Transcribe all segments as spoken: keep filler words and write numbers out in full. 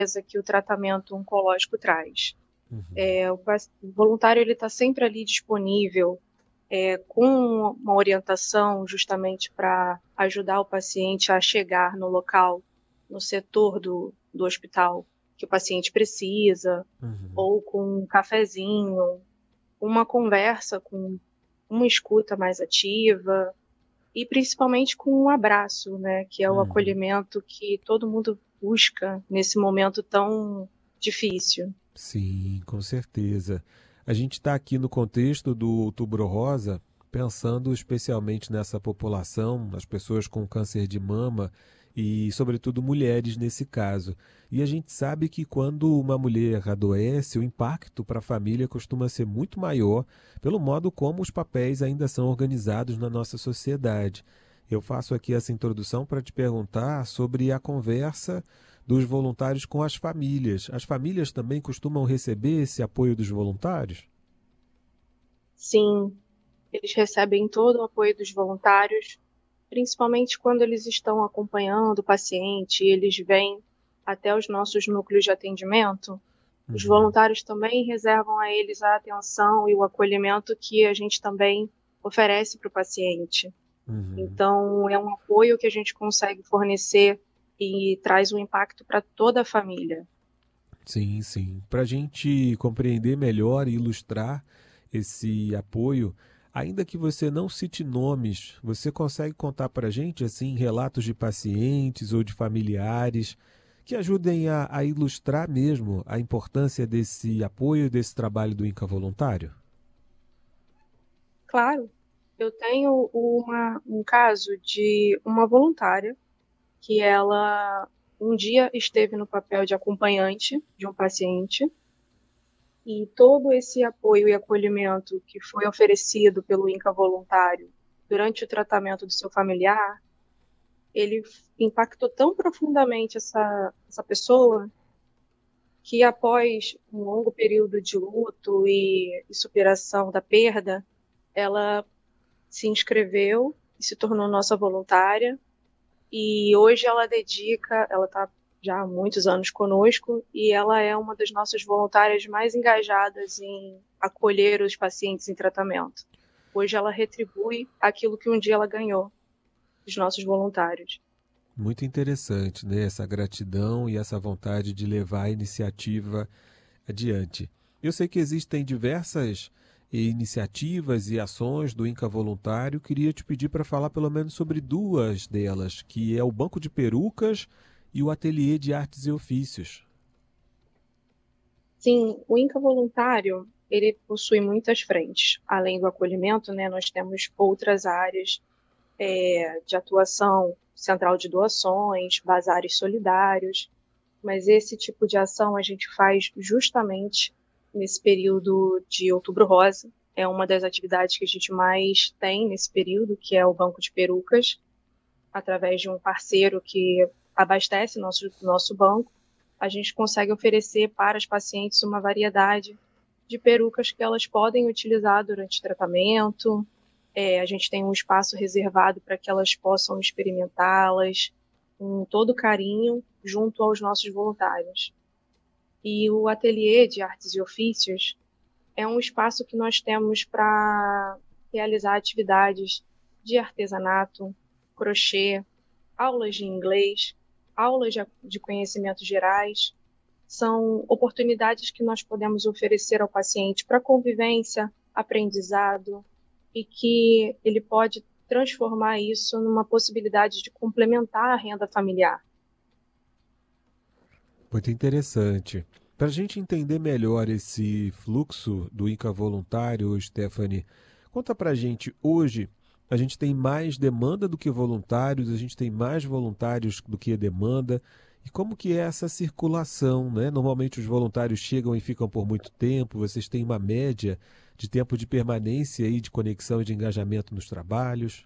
que o tratamento oncológico traz. Uhum. É, o, o voluntário ele está sempre ali disponível, é, com uma orientação justamente para ajudar o paciente a chegar no local, no setor do, do hospital que o paciente precisa, Uhum. ou com um cafezinho, uma conversa com uma escuta mais ativa e principalmente com um abraço, né, que é o Uhum. acolhimento que todo mundo busca nesse momento tão difícil. Sim, com certeza. A gente está aqui no contexto do Outubro Rosa, pensando especialmente nessa população, as pessoas com câncer de mama e, sobretudo, mulheres nesse caso. E a gente sabe que quando uma mulher adoece, o impacto para a família costuma ser muito maior, pelo modo como os papéis ainda são organizados na nossa sociedade. Eu faço aqui essa introdução para te perguntar sobre a conversa dos voluntários com as famílias. As famílias também costumam receber esse apoio dos voluntários? Sim, eles recebem todo o apoio dos voluntários, principalmente quando eles estão acompanhando o paciente, eles vêm até os nossos núcleos de atendimento. Os Uhum. voluntários também reservam a eles a atenção e o acolhimento que a gente também oferece para o paciente. Uhum. Então, é um apoio que a gente consegue fornecer e traz um impacto para toda a família. Sim, sim. Para a gente compreender melhor e ilustrar esse apoio, ainda que você não cite nomes, você consegue contar para a gente assim relatos de pacientes ou de familiares que ajudem a, a ilustrar mesmo a importância desse apoio, desse trabalho do Inca Voluntário? Claro, eu tenho uma, um caso de uma voluntária que ela um dia esteve no papel de acompanhante de um paciente e todo esse apoio e acolhimento que foi oferecido pelo Inca Voluntário durante o tratamento do seu familiar, ele impactou tão profundamente essa, essa pessoa que após um longo período de luto e, e superação da perda, ela se inscreveu e se tornou nossa voluntária. E hoje ela dedica, ela está já há muitos anos conosco e ela é uma das nossas voluntárias mais engajadas em acolher os pacientes em tratamento. Hoje ela retribui aquilo que um dia ela ganhou dos nossos voluntários. Muito interessante, né? Essa gratidão e essa vontade de levar a iniciativa adiante. Eu sei que existem diversas iniciativas e ações do Inca Voluntário. Queria te pedir para falar pelo menos sobre duas delas, que é o Banco de Perucas e o Ateliê de Artes e Ofícios. Sim, o Inca Voluntário, ele possui muitas frentes. Além do acolhimento, né, nós temos outras áreas é, de atuação, central de doações, bazares solidários, mas esse tipo de ação a gente faz justamente nesse período de Outubro Rosa. É uma das atividades que a gente mais tem nesse período, que é o Banco de Perucas, através de um parceiro que abastece nosso, nosso banco, a gente consegue oferecer para as pacientes uma variedade de perucas que elas podem utilizar durante o tratamento. É, a gente tem um espaço reservado para que elas possam experimentá-las com todo carinho junto aos nossos voluntários. E o ateliê de artes e ofícios é um espaço que nós temos para realizar atividades de artesanato, crochê, aulas de inglês, aulas de conhecimentos gerais. São oportunidades que nós podemos oferecer ao paciente para convivência, aprendizado, e que ele pode transformar isso numa possibilidade de complementar a renda familiar. Muito interessante. Para a gente entender melhor esse fluxo do Inca Voluntário, Stephanie, conta para a gente hoje. A gente tem mais demanda do que voluntários, a gente tem mais voluntários do que demanda. E como que é essa circulação, né? Normalmente os voluntários chegam e ficam por muito tempo, vocês têm uma média de tempo de permanência e de conexão e de engajamento nos trabalhos.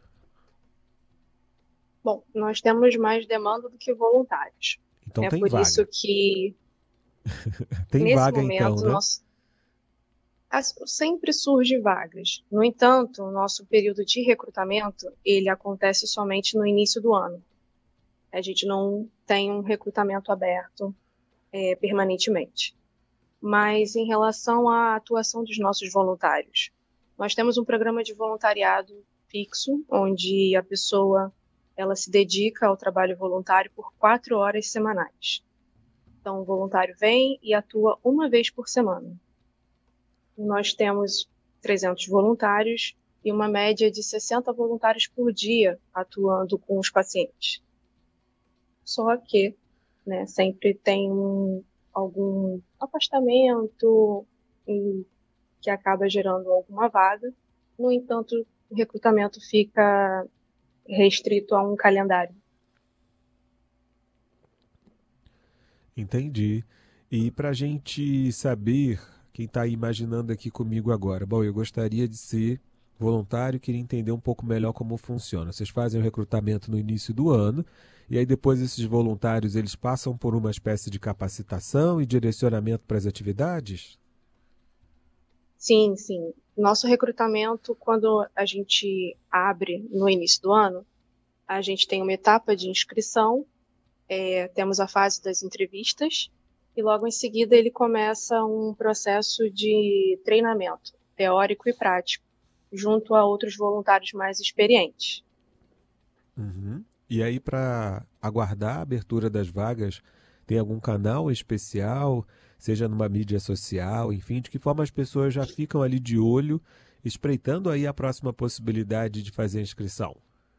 Bom, nós temos mais demanda do que voluntários. Então É tem por isso vaga. que, Tem nesse vaga então, momento, né? nós sempre surge vagas. No entanto, o nosso período de recrutamento, ele acontece somente no início do ano. A gente não tem um recrutamento aberto é, permanentemente. Mas em relação à atuação dos nossos voluntários, nós temos um programa de voluntariado fixo, onde a pessoa ela se dedica ao trabalho voluntário por quatro horas semanais. Então, o voluntário vem e atua uma vez por semana. Nós temos trezentos voluntários e uma média de sessenta voluntários por dia atuando com os pacientes. Só que, né, sempre tem um, algum afastamento que acaba gerando alguma vaga. No entanto, o recrutamento fica restrito a um calendário. Entendi. E para a gente saber, quem está imaginando aqui comigo agora, bom, eu gostaria de ser voluntário, queria entender um pouco melhor como funciona. Vocês fazem o recrutamento no início do ano, e aí depois esses voluntários eles passam por uma espécie de capacitação e direcionamento para as atividades? Sim, sim. Nosso recrutamento, quando a gente abre no início do ano, a gente tem uma etapa de inscrição, é, temos a fase das entrevistas, e logo em seguida ele começa um processo de treinamento teórico e prático, junto a outros voluntários mais experientes. Uhum. E aí, para aguardar a abertura das vagas, tem algum canal especial, seja numa mídia social, enfim, de que forma as pessoas já ficam ali de olho, espreitando aí a próxima possibilidade de fazer a inscrição?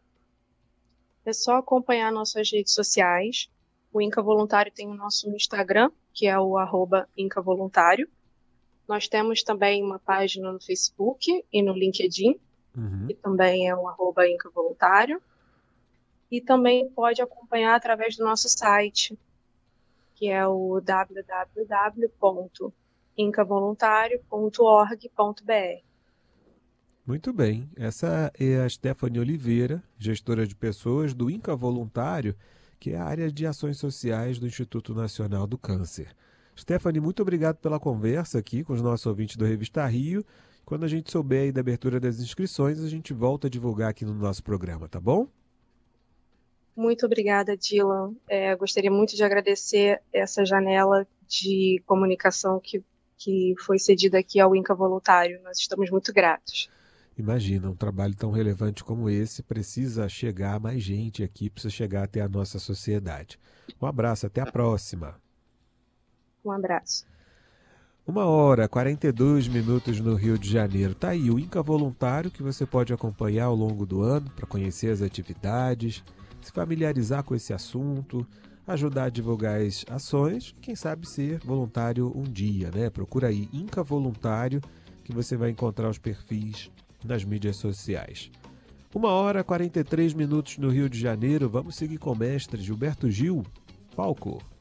É só acompanhar nossas redes sociais. O Inca Voluntário tem o nosso Instagram, que é o arroba Inca Voluntário. Nós temos também uma página no Facebook e no LinkedIn, Uhum. que também é o arroba Inca Voluntário. E também pode acompanhar através do nosso site, que é o w w w ponto inca voluntário ponto org ponto b r. Muito bem. Essa é a Stephanie Oliveira, gestora de pessoas do Inca Voluntário, que é a área de ações sociais do Instituto Nacional do Câncer. Stephanie, muito obrigado pela conversa aqui com os nossos ouvintes do Revista Rio. Quando a gente souber aí da abertura das inscrições, a gente volta a divulgar aqui no nosso programa, tá bom? Muito obrigada, Dylan. É, gostaria muito de agradecer essa janela de comunicação que, que foi cedida aqui ao Inca Voluntário. Nós estamos muito gratos. Imagina, um trabalho tão relevante como esse precisa chegar a mais gente aqui, precisa chegar até a nossa sociedade. Um abraço, até a próxima. Um abraço. Uma hora, quarenta e dois minutos no Rio de Janeiro. Tá aí o Inca Voluntário que você pode acompanhar ao longo do ano para conhecer as atividades, se familiarizar com esse assunto, ajudar a divulgar as ações, quem sabe ser voluntário um dia, né? Procura aí Inca Voluntário que você vai encontrar os perfis nas mídias sociais. Uma hora, quarenta e três minutos no Rio de Janeiro. Vamos seguir com o mestre Gilberto Gil. Palco.